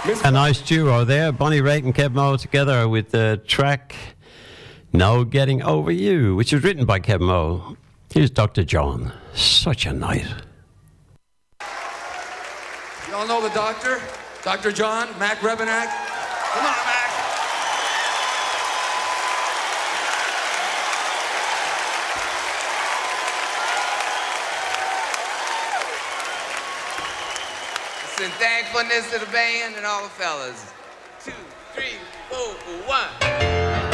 A nice duo there, Bonnie Raitt and Kev Moe together with the track No Getting Over You, which was written by Kev Moe. Here's Dr. John. Such a night. Y'all know the doctor? Dr. John, Mac Rebenak. Come on, Mac. Send thankfulness to the band and all the fellas. 2, 3, 4, 1.